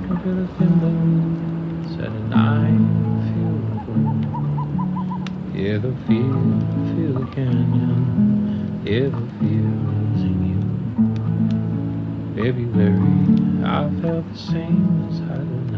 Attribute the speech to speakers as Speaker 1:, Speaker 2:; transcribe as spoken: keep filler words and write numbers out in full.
Speaker 1: I feel the timber set and I feel the flow. Hear the feel, feel the canyon. Hear the feels in you. February, I felt the same inside the night.